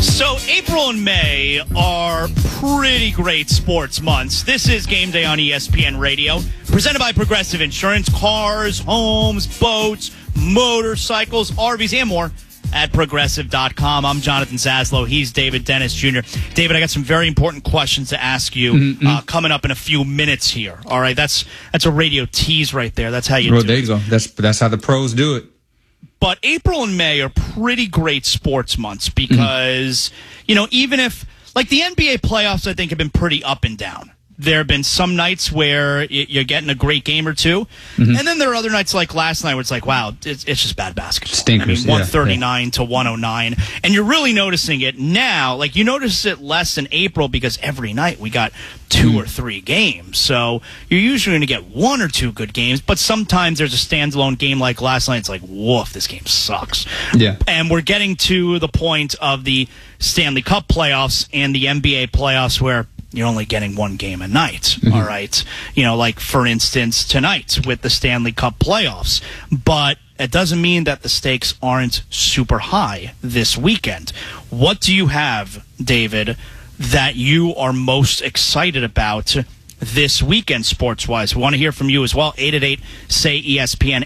So April and May are pretty great sports months. This is Game Day on ESPN Radio, presented by Progressive Insurance. Cars, homes, boats, motorcycles, RVs, and more at Progressive.com. I'm Jonathan Zaslow. He's David Dennis Jr. David, I got some very important questions to ask you coming up in a few minutes here. All right, that's a radio tease right there. That's how you do it. There you go. That's how the pros do it. But April and May are pretty great sports months because, even if, like the NBA playoffs, I think have been pretty up and down. There have been some nights where you're getting a great game or two. And then there are other nights like last night where it's like, wow, it's just bad basketball. Stinkers, 139 to 109. And you're really noticing it now. Like, you notice it less in April because every night we got 2 or 3 games. So you're usually going to get 1 or 2 good games. But sometimes there's a standalone game like last night. It's like, woof, this game sucks. Yeah. And we're getting to the point of the Stanley Cup playoffs and the NBA playoffs where you're only getting 1 game a night, all right? Like, for instance, tonight with the Stanley Cup playoffs. But it doesn't mean that the stakes aren't super high this weekend. What do you have, David, that you are most excited about this weekend sports-wise? We want to hear from you as well. 888-SAY-ESPN,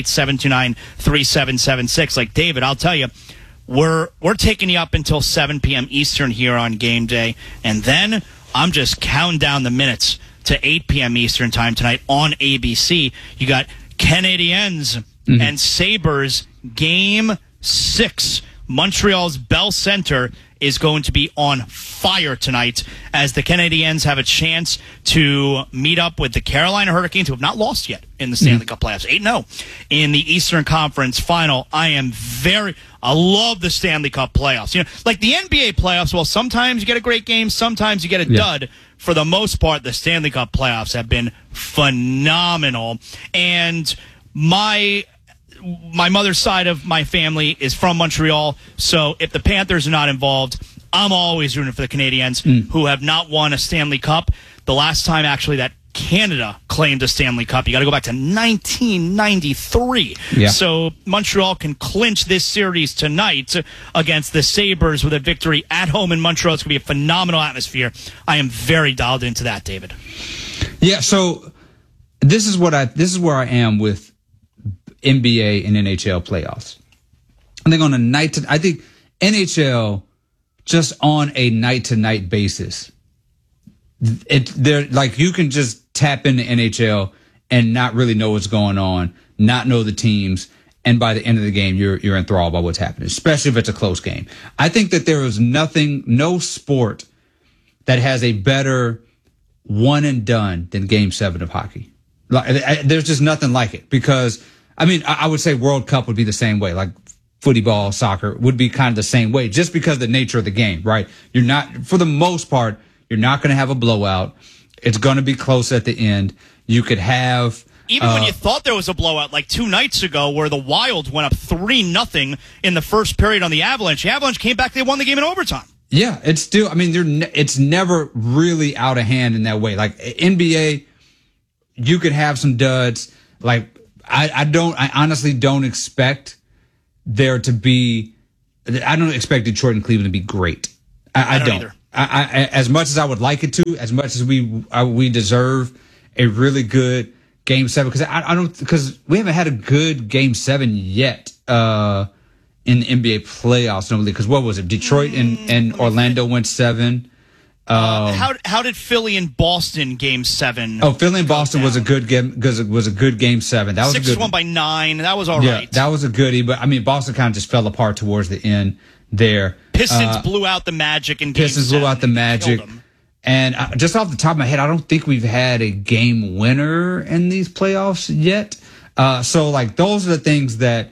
888-729-3776. Like, David, I'll tell you, we're taking you up until 7 p.m. Eastern here on Game Day, and then I'm just counting down the minutes to 8 p.m. Eastern time tonight on ABC. You got Canadiens and Sabres Game 6. Montreal's Bell Center is going to be on fire tonight as the Canadiens have a chance to meet up with the Carolina Hurricanes, who have not lost yet in the Stanley Cup playoffs. 8-0 in the Eastern Conference Final. I love the Stanley Cup playoffs. Like the NBA playoffs, well, sometimes you get a great game, sometimes you get a dud. For the most part, the Stanley Cup playoffs have been phenomenal. And my mother's side of my family is from Montreal, so if the Panthers are not involved, I'm always rooting for the Canadiens, who have not won a Stanley Cup. The last time, actually, that Canada claimed a Stanley Cup, you got to go back to 1993. Yeah. So Montreal can clinch this series tonight against the Sabres with a victory at home in Montreal. It's going to be a phenomenal atmosphere. I am very dialed into that, David. Yeah, so this is where I am with NBA and NHL playoffs. I think I think NHL just on a night-to-night basis, they're like you can just tap into NHL and not really know what's going on, not know the teams, and by the end of the game, you're enthralled by what's happening, especially if it's a close game. I think that there is no sport that has a better one and done than Game 7 of hockey. There's just nothing like it because, I would say World Cup would be the same way. Like football, soccer would be kind of the same way just because of the nature of the game, right? You're not, for the most part, you're not going to have a blowout. It's going to be close at the end. You could have... Even when you thought there was a blowout, like 2 nights ago where the Wild went up 3-0 in the first period on the Avalanche. The Avalanche came back, they won the game in overtime. Yeah, it's still, it's never really out of hand in that way. Like NBA, you could have some duds. Like, I honestly don't expect there to be, I don't expect Detroit and Cleveland to be great. I don't. Either. I as much as I would like it to, as much as we deserve a really good Game 7, because we haven't had a good Game 7 yet in the NBA playoffs normally. Because what was it? Detroit and Orlando went 7. How did Philly and Boston Game 7? Oh, Philly and Boston was a good game. Was a good Game 7. That was 6 a good won by 9. That was all yeah, right. That was a goodie. But Boston kind of just fell apart towards the end there. Pistons blew out the Magic in Game 7. Pistons blew out the Magic. And just off the top of my head, I don't think we've had a game winner in these playoffs yet. So like those are the things that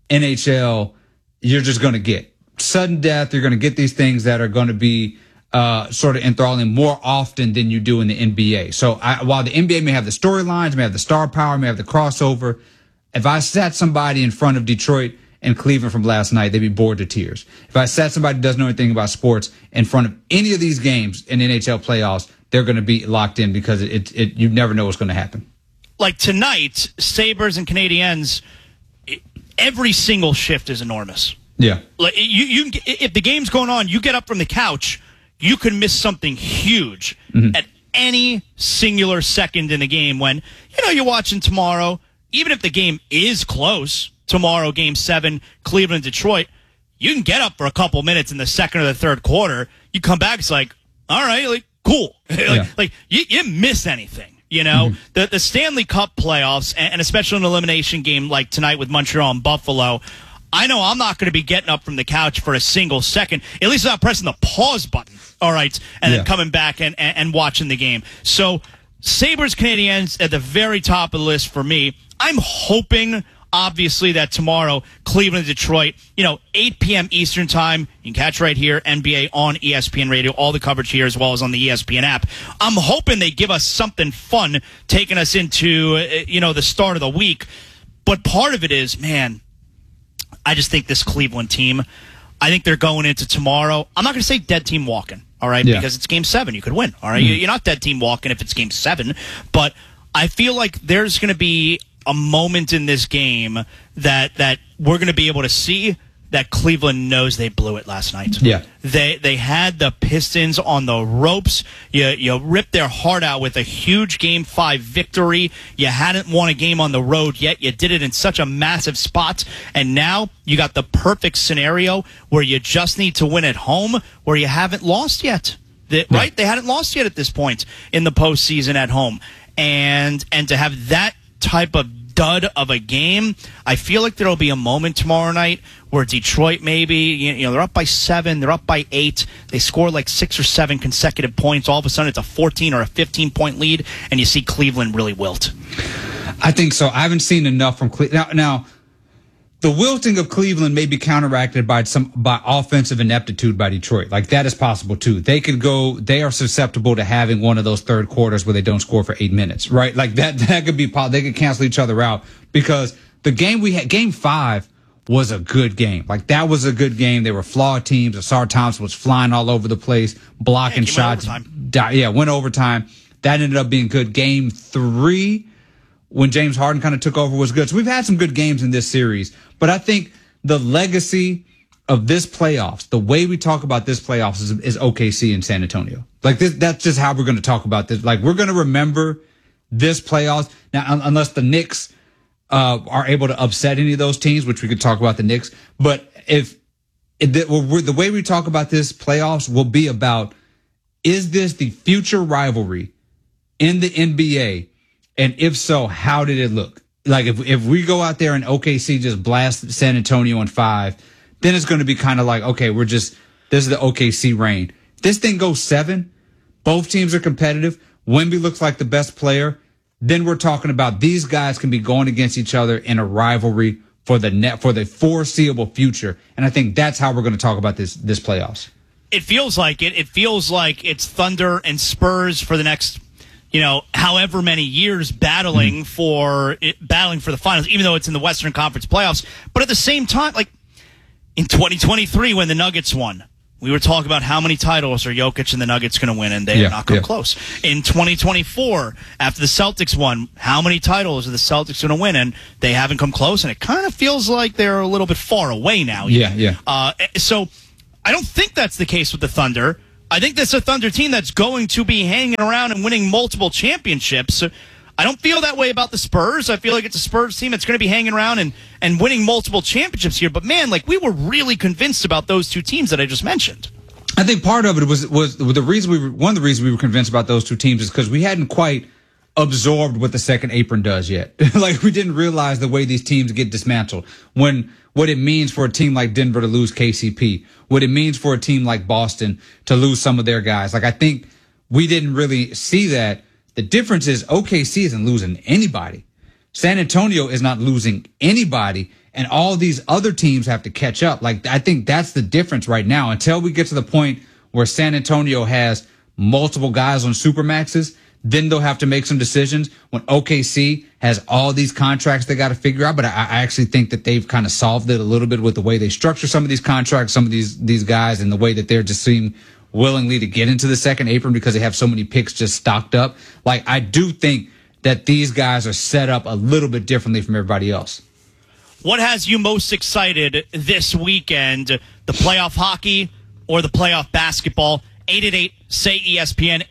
NHL you're just going to get. Sudden death. You're going to get these things that are going to be sort of enthralling more often than you do in the NBA. So while the NBA may have the storylines, may have the star power, may have the crossover, if I sat somebody in front of Detroit and Cleveland from last night, they'd be bored to tears. If I sat somebody who doesn't know anything about sports in front of any of these games in NHL playoffs, they're going to be locked in because you never know what's going to happen. Like tonight, Sabres and Canadiens, every single shift is enormous. Yeah. Like if the game's going on, you get up from the couch, you could miss something huge at any singular second in the game when, you're watching tomorrow, even if the game is close, tomorrow, Game 7, Cleveland-Detroit, you can get up for a couple minutes in the second or the third quarter. You come back, it's like, all right, like, cool. like you didn't miss anything, The Stanley Cup playoffs, and especially an elimination game like tonight with Montreal and Buffalo, I know I'm not going to be getting up from the couch for a single second, at least not pressing the pause button, all right, and then coming back and watching the game. So Sabres Canadiens at the very top of the list for me. I'm hoping, obviously, that tomorrow, Cleveland, Detroit, 8 p.m. Eastern time, you can catch right here, NBA on ESPN Radio, all the coverage here as well as on the ESPN app. I'm hoping they give us something fun taking us into, the start of the week. But part of it is, man, I just think this Cleveland team, I think they're going into tomorrow. I'm not going to say dead team walking, all right, because it's Game 7. You could win, all right? You're not dead team walking if it's Game 7. But I feel like there's going to be a moment in this game that we're going to be able to see that Cleveland knows they blew it last night. Yeah. They had the Pistons on the ropes. You ripped their heart out with a huge Game 5 victory. You hadn't won a game on the road yet. You did it in such a massive spot. And now you got the perfect scenario where you just need to win at home where you haven't lost yet. Right? They hadn't lost yet at this point in the postseason at home. And to have that type of dud of a game, I feel like there'll be a moment tomorrow night where Detroit maybe, they're up by 7, they're up by 8, they score like 6 or 7 consecutive points. All of a sudden it's a 14 or a 15-point lead, and you see Cleveland really wilt. I think so. I haven't seen enough from Cleveland. Now, the wilting of Cleveland may be counteracted by offensive ineptitude by Detroit. Like, that is possible too. They are susceptible to having one of those third quarters where they don't score for 8 minutes, right? Like that could be, they could cancel each other out because the game we had, Game 5 was a good game. Like, that was a good game. They were flawed teams. Asar Thompson was flying all over the place, blocking shots. Went overtime. That ended up being good. Game 3, when James Harden kind of took over, was good. So we've had some good games in this series. But I think the legacy of this playoffs, the way we talk about this playoffs is OKC and San Antonio. Like, that's just how we're going to talk about this. Like, we're going to remember this playoffs. Now, unless the Knicks are able to upset any of those teams, which we could talk about the Knicks. But the way we talk about this playoffs will be about, is this the future rivalry in the NBA? And if so, how did it look? Like, if we go out there and OKC just blast San Antonio in 5, then it's going to be kind of like, okay, this is the OKC reign. This thing goes 7. Both teams are competitive. Wemby looks like the best player. Then we're talking about these guys can be going against each other in a rivalry for the foreseeable future. And I think that's how we're going to talk about this playoffs. It feels like it. It feels like it's Thunder and Spurs for the next, however many years battling for the finals, even though it's in the Western Conference playoffs. But at the same time, like in 2023 when the Nuggets won, we were talking about how many titles are Jokic and the Nuggets going to win, and they have not come close. In 2024, after the Celtics won, how many titles are the Celtics going to win, and they haven't come close, and it kind of feels like they're a little bit far away now. So I don't think that's the case with the Thunder. I think that's a Thunder team that's going to be hanging around and winning multiple championships. I don't feel that way about the Spurs. I feel like it's a Spurs team that's going to be hanging around and winning multiple championships here. But, man, like, we were really convinced about those two teams that I just mentioned. I think part of it was one of the reasons we were convinced about those two teams is because we hadn't quite absorbed what the second apron does yet. Like, we didn't realize the way these teams get dismantled. What it means for a team like Denver to lose KCP, what it means for a team like Boston to lose some of their guys. Like, I think we didn't really see that. The difference is OKC isn't losing anybody. San Antonio is not losing anybody, and all these other teams have to catch up. Like, I think that's the difference right now. Until we get to the point where San Antonio has multiple guys on supermaxes, then they'll have to make some decisions. When OKC has all these contracts they got to figure out, but I actually think that they've kind of solved it a little bit with the way they structure some of these contracts, some of these guys, and the way that they're just seem willingly to get into the second apron because they have so many picks just stocked up. Like, I do think that these guys are set up a little bit differently from everybody else. what has you most excited this weekend? The playoff hockey or the playoff basketball? 888-SAY-ESPN,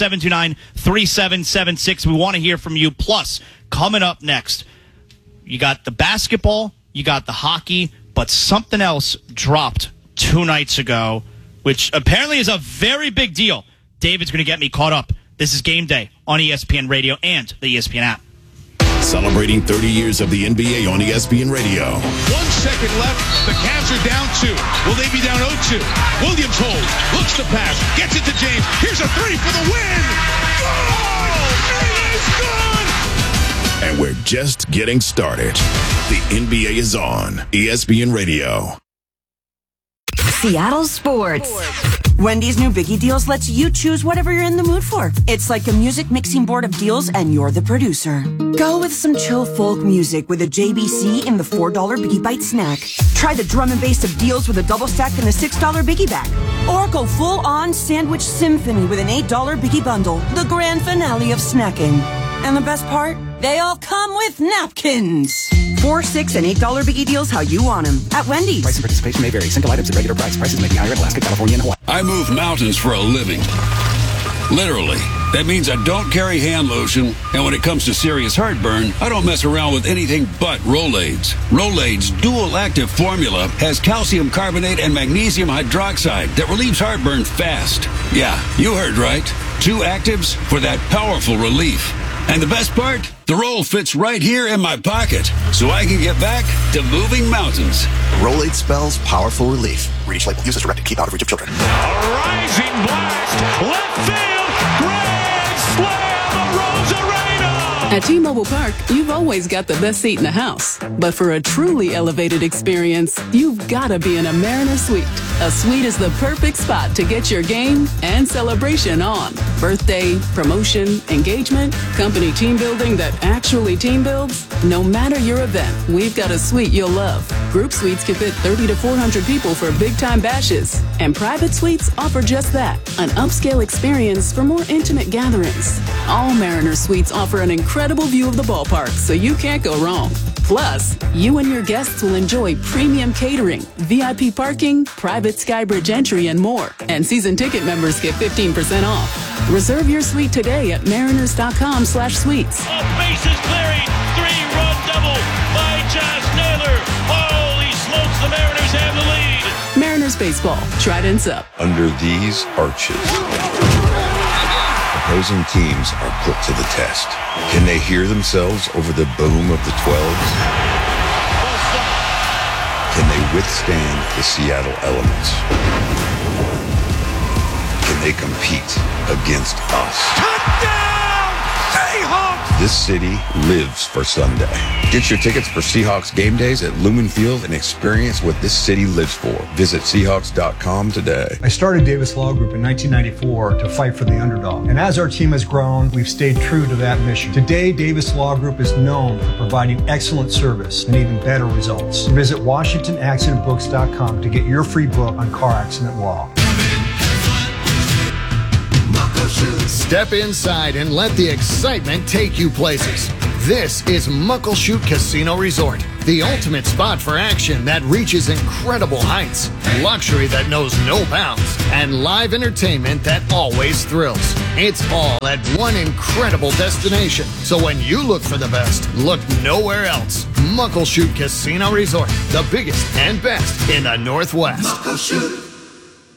888-729-3776. We want to hear from you. Plus, coming up next, you got the basketball, you got the hockey, but something else dropped 2 nights ago, which apparently is a very big deal. David's going to get me caught up. This is Game Day on ESPN Radio and the ESPN app. Celebrating 30 years of the NBA on ESPN Radio. 1 second left. The Cavs are down 2. Will they be down 0-2? Williams holds. Looks to pass. Gets it to James. Here's a 3 for the win. Oh, it is good. And we're just getting started. The NBA is on ESPN Radio. Seattle Sports. Wendy's new Biggie Deals lets you choose whatever you're in the mood for. It's like a music mixing board of deals, and you're the producer. Go with some chill folk music with a JBC in the $4 Biggie Bite snack. Try the drum and bass of deals with a double stack in the $6 Biggie bag. Or go full-on sandwich symphony with an $8 Biggie bundle, the grand finale of snacking. And the best part? They all come with napkins. $4, $6, and $8 Biggie Deals how you want them at Wendy's. Price and participation may vary. Single items at regular price. Prices may be higher in Alaska, California, and Hawaii. I move mountains for a living. Literally. That means I don't carry hand lotion, and when it comes to serious heartburn, I don't mess around with anything but Rolaids. Rolaids' dual-active formula has calcium carbonate and magnesium hydroxide that relieves heartburn fast. Yeah, you heard right. 2 actives for that powerful relief. And the best part? The roll fits right here in my pocket, so I can get back to moving mountains. Rolade spells powerful relief. Read each label. Use as directed. Keep out of reach of children. A rising blast. Left field. Grand slam. Rosarena. At T-Mobile Park, you've always got the best seat in the house. But for a truly elevated experience, you've got to be in a Mariner Suite. A suite is the perfect spot to get your game and celebration on. Birthday, promotion, engagement, company team building that actually team builds. No matter your event, we've got a suite you'll love. Group suites can fit 30 to 400 people for big-time bashes. And private suites offer just that, an upscale experience for more intimate gatherings. All Mariner Suites offer an incredible view of the ballpark, so you can't go wrong. Plus, you and your guests will enjoy premium catering, VIP parking, private Skybridge entry, and more. And season ticket members get 15% off. Reserve your suite today at mariners.com/suites. Bases clearing, 3-run double by Josh Naylor. Holy smokes, the Mariners have the lead. Mariners baseball, Trident's up. Under these arches, opposing teams are put to the test. Can they hear themselves over the boom of the 12s? Can they withstand the Seattle elements? Can they compete against us? Touchdown! Seahawks! This city lives for Sunday. Get your tickets for Seahawks game days at Lumen Field and experience what this city lives for. Visit Seahawks.com today. I started Davis Law Group in 1994 to fight for the underdog. And as our team has grown, we've stayed true to that mission. Today, Davis Law Group is known for providing excellent service and even better results. Visit WashingtonAccidentBooks.com to get your free book on car accident law. Step inside and let the excitement take you places. This is Muckleshoot Casino Resort, the ultimate spot for action that reaches incredible heights, luxury that knows no bounds, and live entertainment that always thrills. It's all at one incredible destination. So when you look for the best, look nowhere else. Muckleshoot Casino Resort, the biggest and best in the Northwest. Muckleshoot.